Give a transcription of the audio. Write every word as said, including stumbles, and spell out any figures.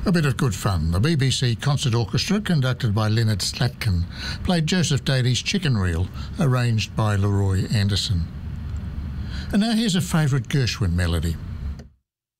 A bit of good fun. The B B C Concert Orchestra, conducted by Leonard Slatkin, played Joseph Daly's Chicken Reel, arranged by Leroy Anderson. And now here's a favourite Gershwin melody.